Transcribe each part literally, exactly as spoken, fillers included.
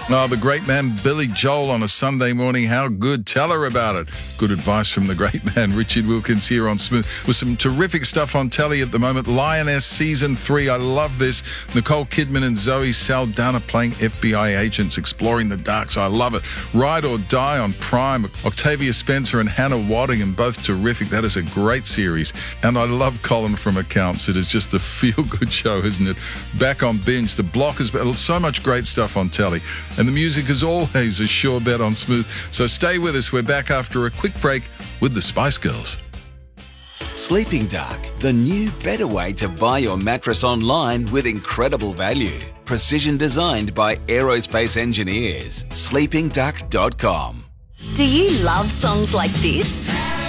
Oh, the great man Billy Joel on a Sunday morning. How good? Tell her about it. Good advice from the great man Richard Wilkins here on Smooth with some terrific stuff on telly at the moment. Lioness Season three. I love this. Nicole Kidman and Zoe Saldana playing F B I agents exploring the darks. I love it. Ride or Die on Prime. Octavia Spencer and Hannah Waddingham, both terrific. That is a great series. And I love Colin from Accounts. It is just a feel-good show, isn't it? Back on Binge. The Block has been so much great stuff on telly. And the music is always a sure bet on Smooth. So stay with us. We're back after a quick break with the Spice Girls. Sleeping Dark, the new, better way to buy your mattress online with incredible value. Precision designed by aerospace engineers. sleeping duck dot com. Do you love songs like this?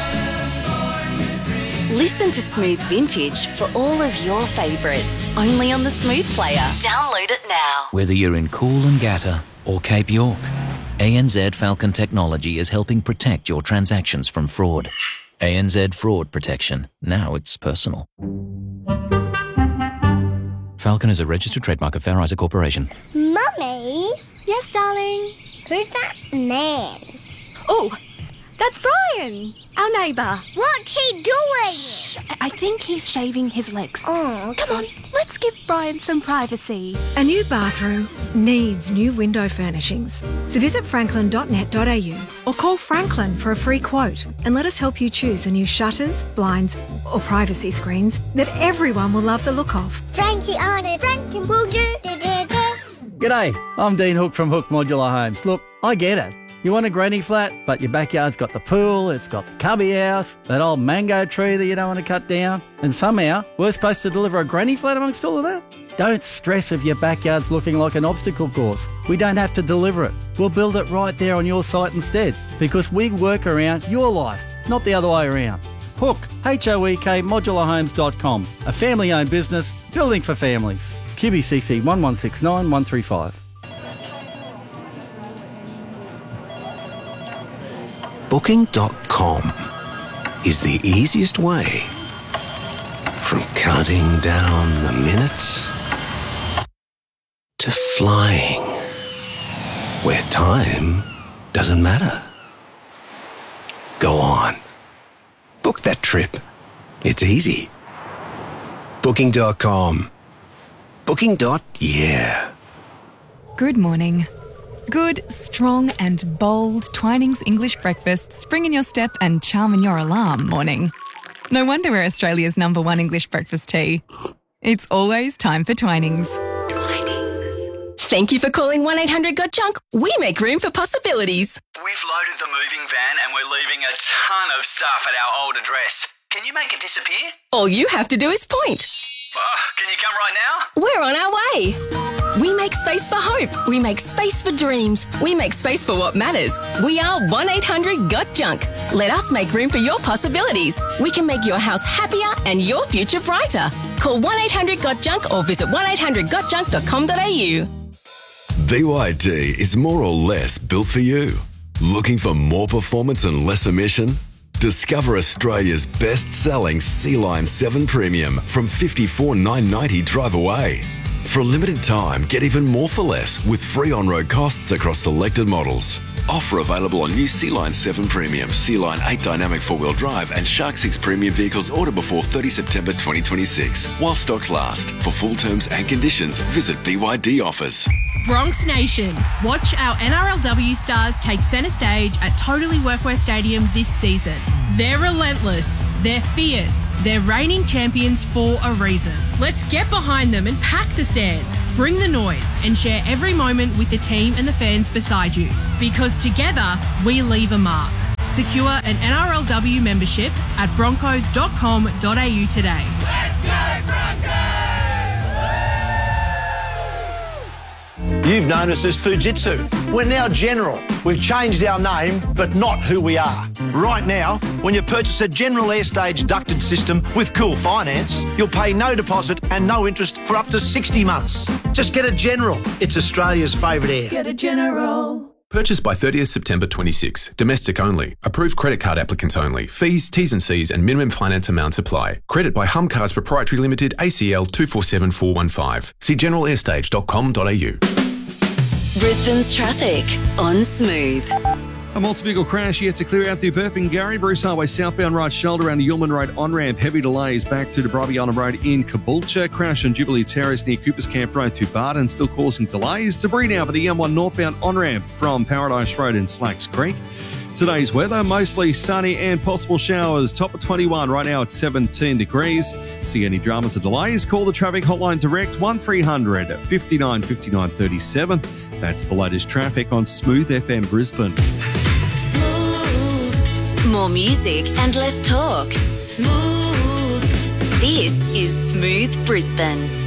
Listen to Smooth Vintage for all of your favourites, only on the Smooth Player. Download it now. Whether you're in Coolangatta or Cape York, A N Z Falcon Technology is helping protect your transactions from fraud. A N Z Fraud Protection. Now it's personal. Falcon is a registered trademark of Fair Isaac Corporation. Mummy? Yes, darling? Who's that man? Oh, that's Brian, our neighbour. What's he doing? Shh, I think he's shaving his legs. Oh, okay. Come on, let's give Brian some privacy. A new bathroom needs new window furnishings. So visit franklin dot net dot a u or call Franklin for a free quote and let us help you choose the new shutters, blinds or privacy screens that everyone will love the look of. Frankie on it. Frankie will do. G'day, I'm Dean Hook from Hook Modular Homes. Look, I get it. You want a granny flat, but your backyard's got the pool, it's got the cubby house, that old mango tree that you don't want to cut down, and somehow we're supposed to deliver a granny flat amongst all of that? Don't stress if your backyard's looking like an obstacle course. We don't have to deliver it. We'll build it right there on your site instead, because we work around your life, not the other way around. Hook, H O E K, modular homes dot com, a family-owned business, building for families. Q B C C one one six nine one three five. Booking dot com is the easiest way from counting down the minutes to flying, where time doesn't matter. Go on. Book that trip. It's easy. Booking dot com. Booking. Yeah. Good morning. Good, strong and bold Twinings English breakfast spring in your step and charm in your alarm morning. No wonder we're Australia's number one English breakfast tea. It's always time for Twinings. Twinings. Thank you for calling one eight hundred got junk. We make room for possibilities. We've loaded the moving van and we're leaving a ton of stuff at our old address. Can you make it disappear? All you have to do is point. Oh, can you come right now? We're on our way. We make space for hope. We make space for dreams. We make space for what matters. We are one eight hundred got junk. Let us make room for your possibilities. We can make your house happier and your future brighter. Call one eight hundred got junk or visit one eight hundred got junk dot com dot a u. B Y D is more or less built for you. Looking for more performance and less emission? Discover Australia's best-selling Sea-Line seven Premium from fifty-four thousand nine hundred ninety dollars drive away. For a limited time, get even more for less with free on-road costs across selected models. Offer available on new Sea-Line seven Premium, Sea-Line eight Dynamic four-wheel drive and Shark six Premium vehicles order before thirtieth September twenty twenty-six. While stocks last. For full terms and conditions, visit B Y D offers. Bronx Nation, watch our N R L W stars take centre stage at Totally Workwear Stadium this season. They're relentless, they're fierce, they're reigning champions for a reason. Let's get behind them and pack the stands, bring the noise and share every moment with the team and the fans beside you. Because together, we leave a mark. Secure an N R L W membership at broncos dot com dot a u today. Let's go Broncos! You've known us as Fujitsu. We're now General. We've changed our name, but not who we are. Right now, when you purchase a General Airstage ducted system with Cool Finance, you'll pay no deposit and no interest for up to sixty months. Just get a General. It's Australia's favourite air. Get a General. Purchase by thirtieth September twenty-six. Domestic only. Approved credit card applicants only. Fees, T's and C's and minimum finance amounts apply. Credit by Hum Cars Proprietary Limited, A C L two four seven four one five. See general airstage dot com dot a u. Brisbane's traffic on Smooth. A multi-vehicle crash yet to clear out through Burpengary, Bruce Highway southbound right shoulder around the Yulman Road on-ramp. Heavy delays back through to Brobby Road in Caboolture. Crash on Jubilee Terrace near Coopers Camp Road to Barton, still causing delays. Debris now for the M one northbound on-ramp from Paradise Road in Slacks Creek. Today's weather, mostly sunny and possible showers. Top of twenty-one, right now it's seventeen degrees. See any dramas or delays, call the traffic hotline direct one three hundred fifty-nine fifty-nine thirty-seven. That's the latest traffic on Smooth F M Brisbane. More music and less talk. Smooth. This is Smooth Brisbane.